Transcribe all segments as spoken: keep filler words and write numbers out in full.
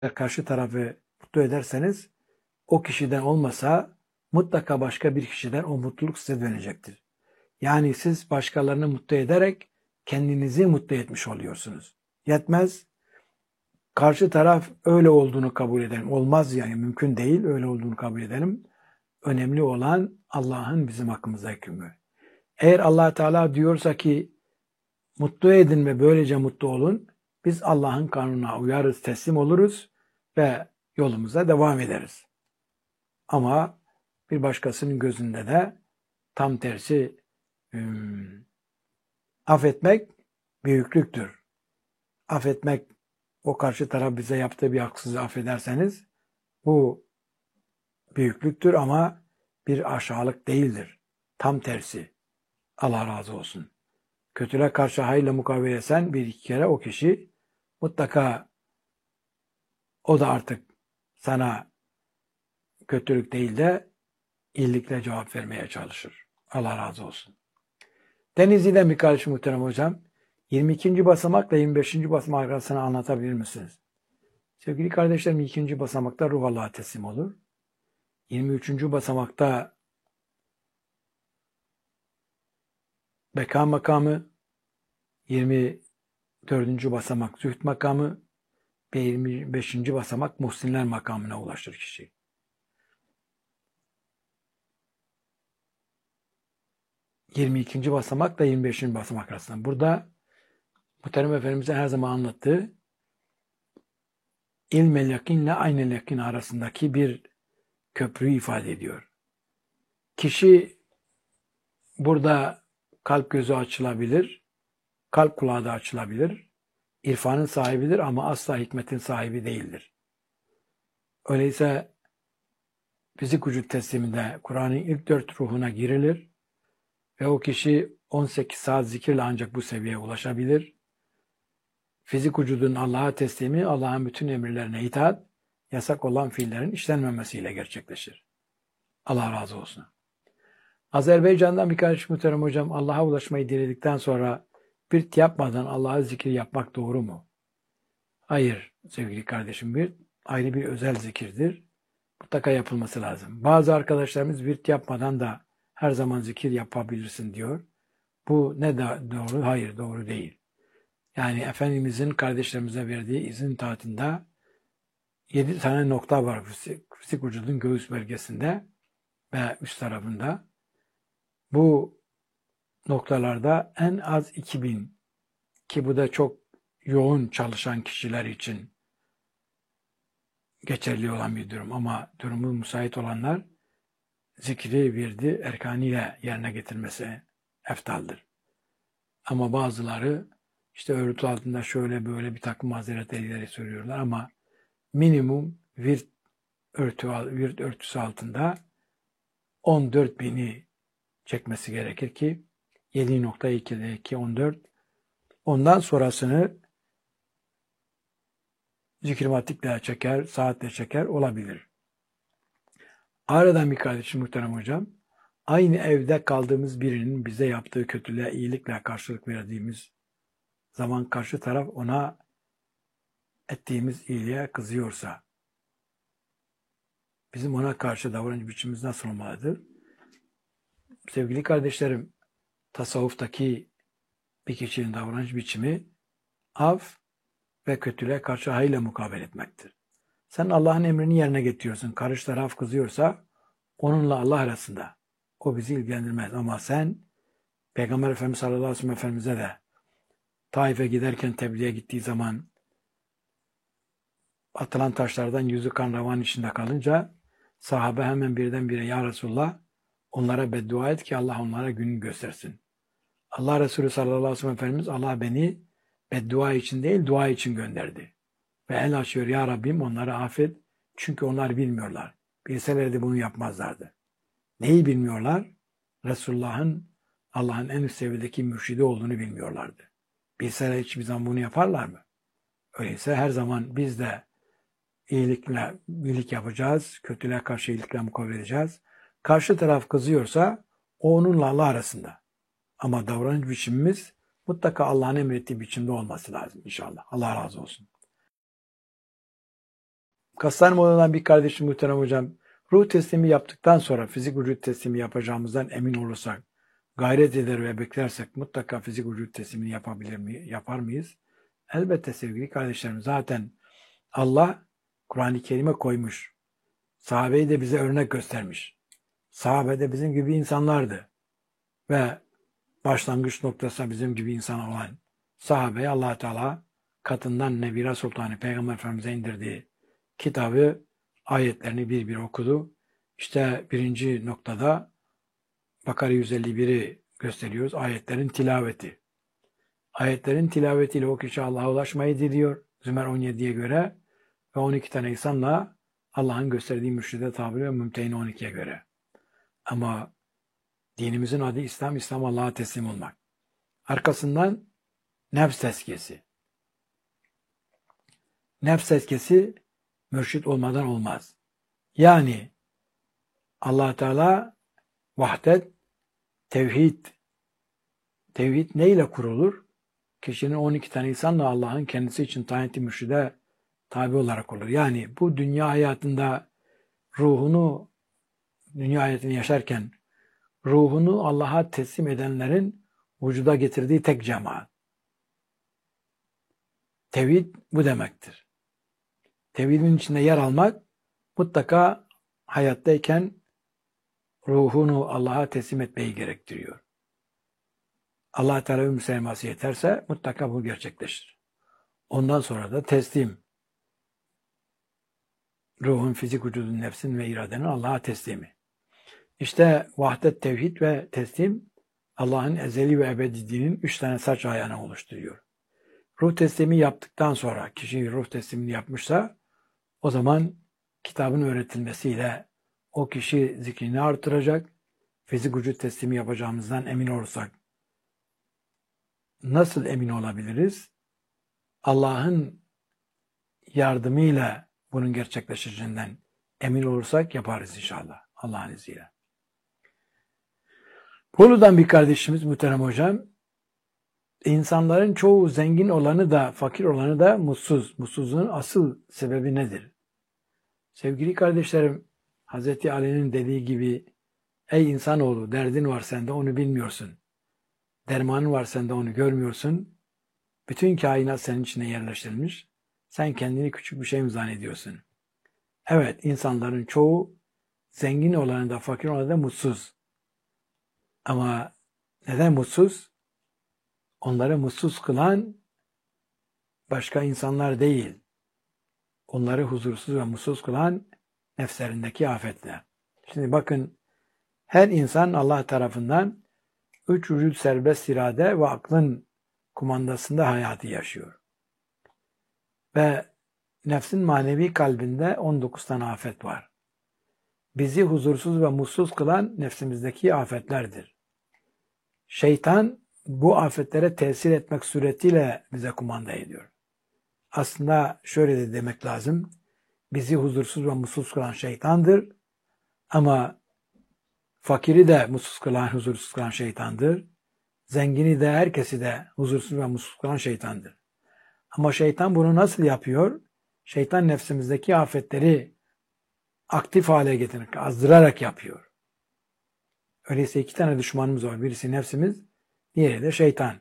karşı tarafı mutlu ederseniz o kişiden olmasa mutlaka başka bir kişiden o mutluluk size dönecektir. Yani siz başkalarını mutlu ederek kendinizi mutlu etmiş oluyorsunuz. Yetmez. Karşı taraf öyle olduğunu kabul edelim. Olmaz yani mümkün değil öyle olduğunu kabul edelim. Önemli olan Allah'ın bizim hakkımızda hükmü. Eğer Allah Teala diyorsa ki mutlu edin ve böylece mutlu olun, biz Allah'ın kanununa uyarız, teslim oluruz ve yolumuza devam ederiz. Ama bir başkasının gözünde de tam tersi hmm, affetmek büyüklüktür. Affetmek, o karşı taraf bize yaptığı bir haksızlığı affederseniz bu büyüklüktür ama bir aşağılık değildir. Tam tersi. Allah razı olsun. Kötüle karşı hayırla mukabele etsen bir iki kere o kişi mutlaka o da artık sana kötülük değil de iyilikle cevap vermeye çalışır. Allah razı olsun. Denizli'den bir kardeş muhterem hocam. yirmi ikinci basamakla yirmi beşinci basamak arasını anlatabilir misiniz? Sevgili kardeşlerim, ikinci basamakta ruh Allah'a teslim olur. yirmi üçüncü basamakta beka makamı, yirmi dördüncü basamak zühd makamı ve yirmi beşinci basamak muhsinler makamına ulaşır kişi. yirmi ikinci basamakla yirmi beşinci basamak arasında. Burada Muhterem Efendimiz'in her zaman anlattığı ilmel yakinle aynel yakin arasındaki bir köprüyü ifade ediyor. Kişi burada kalp gözü açılabilir, kalp kulağı da açılabilir, irfanın sahibidir ama asla hikmetin sahibi değildir. Öyleyse fizik vücut tesliminde Kur'an'ın ilk dört ruhuna girilir ve o kişi on sekiz saat zikirle ancak bu seviyeye ulaşabilir. Fizik vücudun Allah'a teslimi, Allah'ın bütün emirlerine itaat, yasak olan fiillerin işlenmemesiyle gerçekleşir. Allah razı olsun. Azerbaycan'dan bir kardeş muhterem hocam, Allah'a ulaşmayı diledikten sonra virt yapmadan Allah'a zikir yapmak doğru mu? Hayır sevgili kardeşim, virt ayrı bir özel zikirdir. Mutlaka yapılması lazım. Bazı arkadaşlarımız virt yapmadan da her zaman zikir yapabilirsin diyor. Bu ne da doğru? Hayır, doğru değil. Yani Efendimizin kardeşlerimize verdiği izin taatında yedi tane nokta var fizik, fizik vücudun göğüs bölgesinde ve üst tarafında. Bu noktalarda en az iki bin, ki bu da çok yoğun çalışan kişiler için geçerli olan bir durum ama durumu müsait olanlar zikri virdi erkaniyle yerine getirmesi eftaldir. Ama bazıları işte örtü altında şöyle böyle bir takım mazeretleri söylüyorlar ama minimum virt, örtü, virt örtüsü altında on dört bini çekmesi gerekir ki yedi nokta ikideki on dört, ondan sonrasını zikirmatikle çeker, saatle çeker olabilir. Aradan bir kardeşim muhterem hocam, aynı evde kaldığımız birinin bize yaptığı kötülüğe iyilikle karşılık verdiğimiz zaman karşı taraf ona ettiğimiz iyiliğe kızıyorsa bizim ona karşı davranış biçimimiz nasıl olmalıdır? Sevgili kardeşlerim, tasavvuftaki bir kişinin davranış biçimi af ve kötülüğe karşı hayırla mukabele etmektir. Sen Allah'ın emrini yerine getiriyorsun. Karşı taraf kızıyorsa onunla Allah arasında. O bizi ilgilendirmez. Ama sen Peygamber Efendimiz sallallahu aleyhi ve sellem Efendimiz'e de Taif'e giderken tebliğe gittiği zaman atılan taşlardan yüzü kan revan içinde kalınca sahabe hemen birdenbire ya Resulullah onlara beddua et ki Allah onlara gününü göstersin. Allah Resulü sallallahu aleyhi ve sellem Efendimiz Allah beni beddua için değil dua için gönderdi. Ve el açıyor ya Rabbim onları affet çünkü onlar bilmiyorlar. Bilselerdi bunu yapmazlardı. Neyi bilmiyorlar? Resulullah'ın Allah'ın en üst seviyedeki mürşidi olduğunu bilmiyorlardı. Bilseler hiçbir zaman bunu yaparlar mı? Öyleyse her zaman biz de iyilikle iyilik yapacağız, kötülüğe karşı iyilikle mukabele edeceğiz. Karşı taraf kızıyorsa o onunla Allah arasında. Ama davranış biçimimiz mutlaka Allah'ın emrettiği biçimde olması lazım inşallah. Allah razı olsun. Kastamonu'dan bir kardeşim muhterem hocam, ruh teslimi yaptıktan sonra fizik vücut teslimi yapacağımızdan emin olursak, gayret eder ve beklersek mutlaka fizik vücut teslimini yapabilir mi, yapar mıyız? Elbette sevgili kardeşlerim, zaten Allah Kur'an-ı Kerim'e koymuş. Sahabeyi de bize örnek göstermiş. Sahabe de bizim gibi insanlardı. Ve başlangıç noktası bizim gibi insan olan sahabeye Allah Teala katından Nebira Sultanı Peygamber Efendimiz'e indirdiği kitabı, ayetlerini bir bir okudu. İşte birinci noktada Bakara yüz elli biri gösteriyoruz. Ayetlerin tilaveti. Ayetlerin tilavetiyle o kişi Allah'a ulaşmayı diliyor. Zümer on yediye göre ve on iki tane insanla Allah'ın gösterdiği mürşide tabi ve mümtehine on ikiye göre. Ama dinimizin adı İslam, İslam Allah'a teslim olmak. Arkasından nefs tezkiyesi. Nefs tezkiyesi mürşit olmadan olmaz. Yani Allah Teala vahdet, tevhid. Tevhid neyle kurulur? Kişinin on iki tane insanla Allah'ın kendisi için tayin ettiği mürşide tabi olarak olur. Yani bu dünya hayatında ruhunu, dünya hayatını yaşarken ruhunu Allah'a teslim edenlerin vücuda getirdiği tek cemaat. Tevhid bu demektir. Tevhidin içinde yer almak mutlaka hayattayken ruhunu Allah'a teslim etmeyi gerektiriyor. Allah Teala ömür sevması yeterse mutlaka bu gerçekleşir. Ondan sonra da teslim. Ruhun, fizik vücudun, nefsin ve iradenin Allah'a teslimi. İşte vahdet, tevhid ve teslim Allah'ın ezeli ve ebedi dininin üç tane saç ayağını oluşturuyor. Ruh teslimi yaptıktan sonra, kişi ruh teslimini yapmışsa, o zaman kitabın öğretilmesiyle o kişi zikrini artıracak. Fizik vücut teslimi yapacağımızdan emin olursak, nasıl emin olabiliriz? Allah'ın yardımıyla bunun gerçekleşeceğinden emin olursak yaparız inşallah. Allah'ın izniyle. Bolu'dan bir kardeşimiz muhterem hocam, insanların çoğu zengin olanı da fakir olanı da mutsuz. Mutsuzluğun asıl sebebi nedir? Sevgili kardeşlerim, Hazreti Ali'nin dediği gibi, ey insanoğlu derdin var sende onu bilmiyorsun. Dermanın var sende onu görmüyorsun. Bütün kainat senin içine yerleştirilmiş. Sen kendini küçük bir şey mi zannediyorsun? Evet, insanların çoğu zengin olanı da fakir olanı da mutsuz. Ama neden mutsuz? Onları mutsuz kılan başka insanlar değil. Onları huzursuz ve mutsuz kılan nefslerindeki afetler. Şimdi bakın, her insan Allah tarafından üç vücut serbest irade ve aklın kumandasında hayatı yaşıyor. Ve nefsin manevi kalbinde on dokuz tane afet var. Bizi huzursuz ve mutsuz kılan nefsimizdeki afetlerdir. Şeytan bu afetlere tesir etmek suretiyle bize kumanda ediyor. Aslında şöyle de demek lazım. Bizi huzursuz ve mutsuz kılan şeytandır. Ama fakiri de mutsuz kılan, huzursuz kılan şeytandır. Zengini de, herkesi de huzursuz ve mutsuz kılan şeytandır. Ama şeytan bunu nasıl yapıyor? Şeytan nefsimizdeki afetleri aktif hale getirerek, azdırarak yapıyor. Öyleyse iki tane düşmanımız var. Birisi nefsimiz, diğeri de şeytan.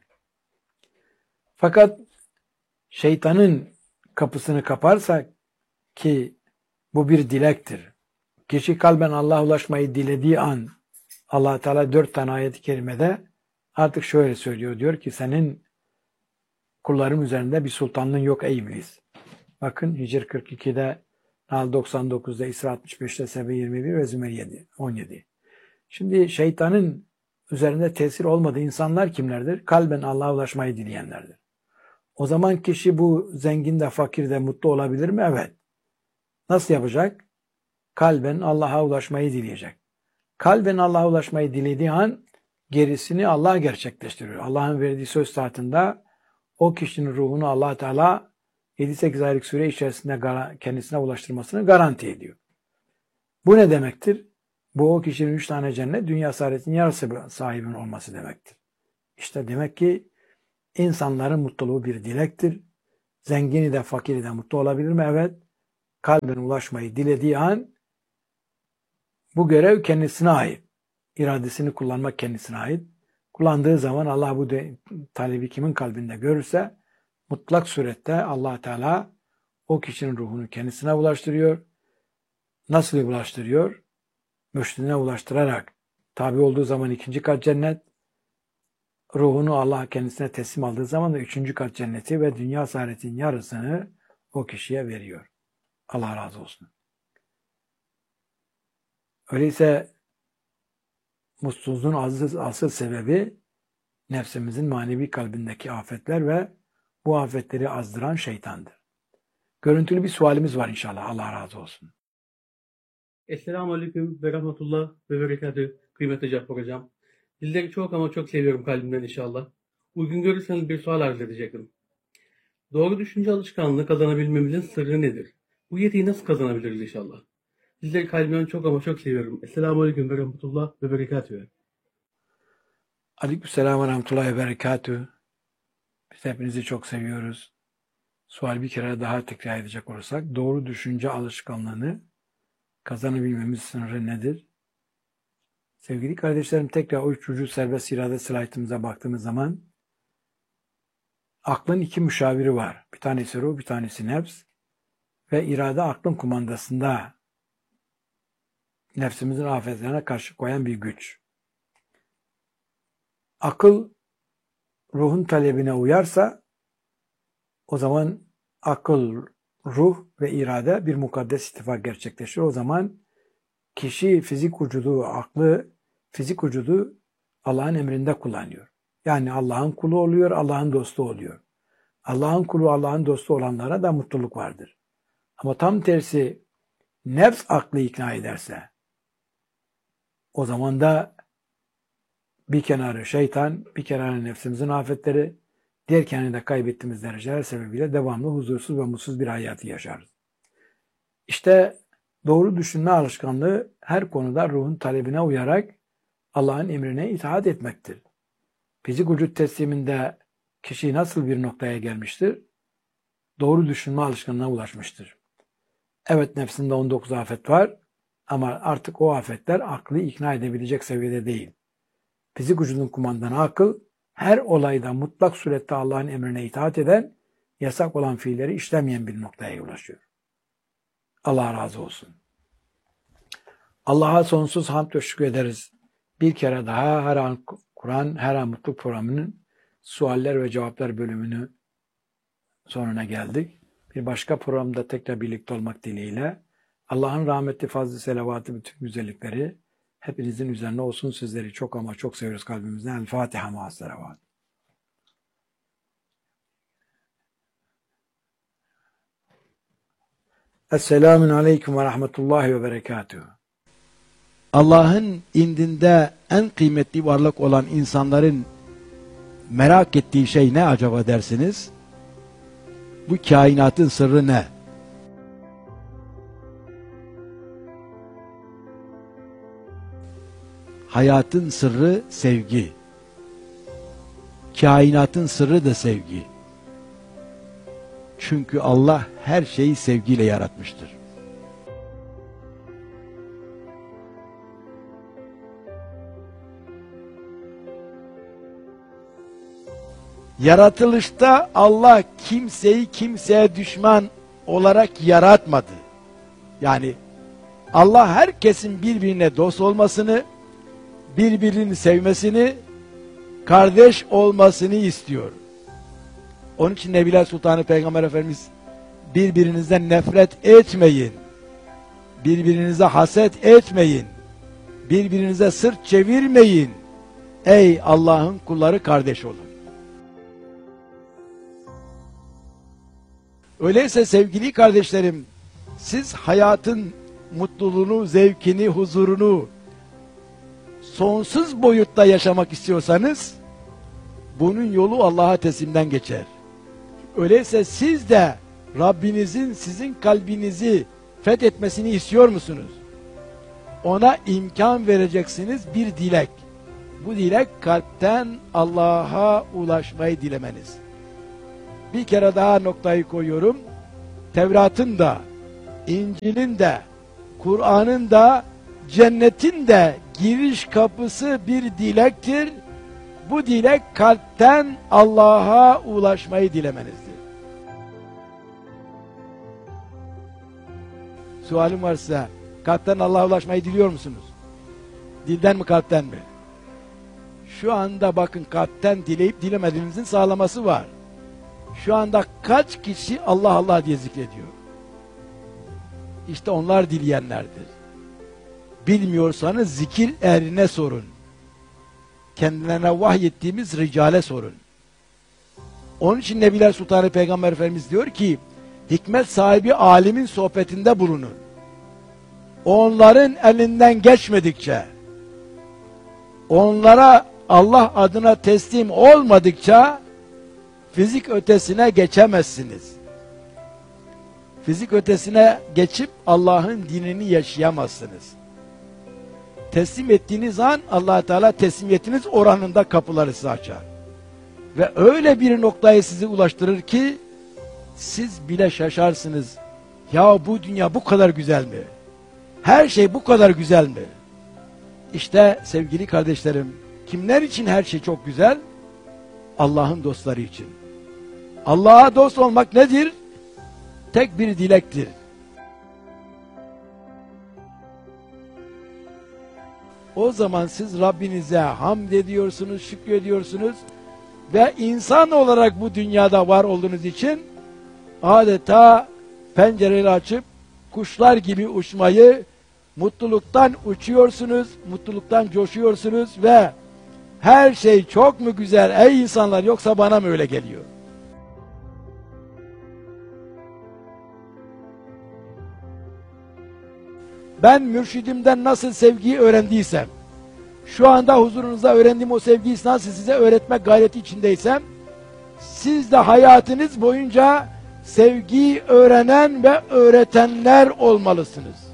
Fakat şeytanın kapısını kaparsak, ki bu bir dilektir. Kişi kalben Allah'a ulaşmayı dilediği an Allah Teala dört tane ayet-i kerimede artık şöyle söylüyor. Diyor ki senin kullarım üzerinde bir sultanlığın yok ey iblis. Bakın Hicr kırk ikide, Nahl doksan dokuzda, İsra altmış beşte, Sebe yirmi bir ve Zümer on yedi. Şimdi şeytanın üzerinde tesir olmadığı insanlar kimlerdir? Kalben Allah'a ulaşmayı dileyenlerdir. O zaman kişi bu zengin de fakir de mutlu olabilir mi? Evet. Nasıl yapacak? Kalben Allah'a ulaşmayı dileyecek. Kalben Allah'a ulaşmayı dilediği an gerisini Allah gerçekleştiriyor. Allah'ın verdiği söz tahtında o kişinin ruhunu Allah Teala yedi sekiz aylık süre içerisinde kendisine ulaştırmasını garanti ediyor. Bu ne demektir? Bu o kişinin üç tane cennet, dünya saadetinin yarısı sahibinin olması demektir. İşte demek ki insanların mutluluğu bir dilektir. Zengini de fakiri de mutlu olabilir mi? Evet. kalbine ulaşmayı dilediği an bu görev kendisine ait. İradesini kullanmak kendisine ait. Kullandığı zaman Allah bu de, talebi kimin kalbinde görürse mutlak surette Allah Teala o kişinin ruhunu kendisine ulaştırıyor. Nasıl ulaştırıyor? Mürşidine ulaştırarak. Tabi olduğu zaman ikinci kat cennet, ruhunu Allah kendisine teslim aldığı zaman da üçüncü kat cenneti ve dünya saadetin yarısını o kişiye veriyor. Allah razı olsun. Öyleyse mutsuzluğun asıl, asıl sebebi nefsimizin manevi kalbindeki afetler ve bu afetleri azdıran şeytandır. Görüntülü bir sualimiz var inşallah. Allah razı olsun. Esselamu Aleyküm ve Rahmetullah ve Berekatü kıymetli Cafer Hocam. Sizleri çok ama çok seviyorum kalbimden inşallah. Uygun görürseniz bir sual arz edecektim. Doğru düşünce alışkanlığı kazanabilmemizin sırrı nedir? Bu yetiyi nasıl kazanabiliriz inşallah? Sizleri kalbimden çok ama çok seviyorum. Esselamu Aleyküm ve Rahmetullah ve Berekatü. Aleykümselam ve Rahmetullah ve Berekatü. Biz hepinizi çok seviyoruz. Sual bir kere daha tekrar edecek olursak, doğru düşünce alışkanlığını kazanabilmemiz sınırı nedir? Sevgili kardeşlerim, tekrar o üçüncü serbest irade slaytımıza baktığımız zaman aklın iki müşaviri var. Bir tanesi ruh, bir tanesi nefs ve irade aklın kumandasında nefsimizin afetlerine karşı koyan bir güç. Akıl ruhun talebine uyarsa o zaman akıl, ruh ve irade bir mukaddes ittifak gerçekleşir. O zaman kişi fizik vücudu, aklı, fizik vücudu Allah'ın emrinde kullanıyor. Yani Allah'ın kulu oluyor, Allah'ın dostu oluyor. Allah'ın kulu, Allah'ın dostu olanlara da mutluluk vardır. Ama tam tersi nefs aklı ikna ederse o zaman da bir kenarı şeytan, bir kenarı nefsimizin afetleri, diğer kenarında kaybettiğimiz dereceler sebebiyle devamlı huzursuz ve mutsuz bir hayatı yaşarız. İşte doğru düşünme alışkanlığı her konuda ruhun talebine uyarak Allah'ın emrine itaat etmektir. Fizik vücut tesliminde kişi nasıl bir noktaya gelmiştir? Doğru düşünme alışkanlığına ulaşmıştır. Evet, nefsinde on dokuz afet var ama artık o afetler aklı ikna edebilecek seviyede değil. Fizik vücudun kumandanı akıl, her olayda mutlak surette Allah'ın emrine itaat eden, yasak olan fiilleri işlemeyen bir noktaya ulaşıyor. Allah razı olsun. Allah'a sonsuz hamd ve şükür ederiz. Bir kere daha her an Kur'an, her an mutluluk programının sualler ve cevaplar bölümünü sonuna geldik. Bir başka programda tekrar birlikte olmak dileğiyle Allah'ın rahmeti, fazlı, selavatı, bütün güzellikleri hepinizin üzerine olsun. Sizleri çok ama çok seviyoruz kalbimizden. El Fatiha ma'as selavat. Esselamun aleyküm ve rahmetullahi ve berekatühü. Allah'ın indinde en kıymetli varlık olan insanların merak ettiği şey ne acaba dersiniz? Bu kainatın sırrı ne? Hayatın sırrı sevgi. Kainatın sırrı da sevgi. Çünkü Allah her şeyi sevgiyle yaratmıştır. Yaratılışta Allah kimseyi kimseye düşman olarak yaratmadı. Yani Allah herkesin birbirine dost olmasını, birbirini sevmesini, kardeş olmasını istiyor. Onun için Nebiler Sultanı Peygamber Efendimiz birbirinizden nefret etmeyin, birbirinize haset etmeyin, birbirinize sırt çevirmeyin. Ey Allah'ın kulları, kardeş olun. Öyleyse sevgili kardeşlerim, siz hayatın mutluluğunu, zevkini, huzurunu sonsuz boyutta yaşamak istiyorsanız bunun yolu Allah'a teslimden geçer. Öyleyse siz de Rabbinizin sizin kalbinizi fethetmesini istiyor musunuz? Ona imkan vereceksiniz bir dilek. Bu dilek kalpten Allah'a ulaşmayı dilemeniz. Bir kere daha noktayı koyuyorum. Tevrat'ın da, İncil'in de, Kur'an'ın da, cennetin de giriş kapısı bir dilektir. Bu dilek kalpten Allah'a ulaşmayı dilemenizdir. Sualim var size. Kalpten Allah'a ulaşmayı diliyor musunuz? Dilden mi, kalpten mi? Şu anda bakın, kalpten dileyip dilemediğinizin sağlaması var. Şu anda kaç kişi Allah Allah diye zikrediyor? İşte onlar dileyenlerdir. Bilmiyorsanız zikir ehrine sorun. Kendilerine vahyettiğimiz ricale sorun. Onun için Nebiler Sultanı Peygamber Efendimiz diyor ki, hikmet sahibi alimin sohbetinde bulunun. Onların elinden geçmedikçe, onlara Allah adına teslim olmadıkça fizik ötesine geçemezsiniz. Fizik ötesine geçip Allah'ın dinini yaşayamazsınız. Teslim ettiğiniz an Allah Teala teslimiyetiniz oranında kapıları size açar. Ve öyle bir noktaya sizi ulaştırır ki siz bile şaşarsınız. Ya bu dünya bu kadar güzel mi? Her şey bu kadar güzel mi? İşte sevgili kardeşlerim, kimler için her şey çok güzel? Allah'ın dostları için. Allah'a dost olmak nedir? Tek bir dilektir. O zaman siz Rabbinize hamd ediyorsunuz, şükrediyorsunuz ve insan olarak bu dünyada var olduğunuz için adeta pencereleri açıp kuşlar gibi uçmayı, mutluluktan uçuyorsunuz, mutluluktan coşuyorsunuz ve her şey çok mu güzel ey insanlar, yoksa bana mı öyle geliyor? Ben mürşidimden nasıl sevgiyi öğrendiysem, şu anda huzurunuzda öğrendiğim o sevgiyi nasıl size öğretmek gayreti içindeysem, siz de hayatınız boyunca sevgiyi öğrenen ve öğretenler olmalısınız.